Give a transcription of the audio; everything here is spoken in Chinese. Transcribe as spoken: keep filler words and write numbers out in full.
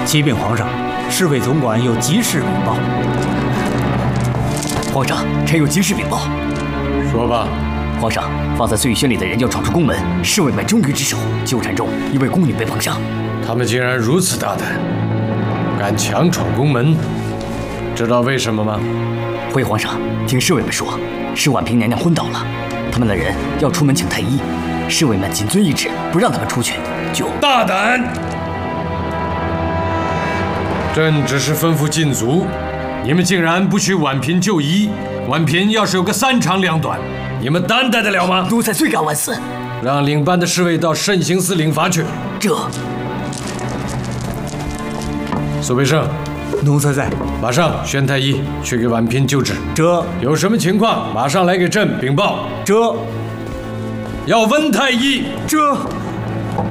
启禀皇上，侍卫总管有急事禀报。 皇上，臣有急事禀报。 说吧。 皇上，放在碎玉轩里的人要闯出宫门，侍卫们终于止手。纠缠中，一位宫女被碰伤。 他们竟然如此大胆，敢强闯宫门，知道为什么吗？ 回皇上，听侍卫们说，是婉嫔娘娘昏倒了，他们的人要出门请太医，侍卫们谨遵懿旨，不让他们出去。就大胆！朕只是吩咐禁足，你们竟然不许婉嫔就医。婉嫔要是有个三长两短，你们担待得了吗？ 奴才罪该万死。 让领班的侍卫到慎刑司领罚去。 这。 苏培盛， 奴才在。 马上宣太医去给婉嫔救治。 这。 有什么情况，马上来给朕禀报。 这。 要温太医。 这。